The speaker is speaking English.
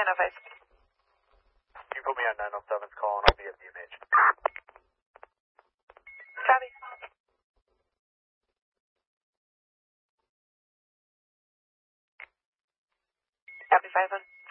905. You put me on 907's call and I'll be at DMH. Copy. Copy 5-1.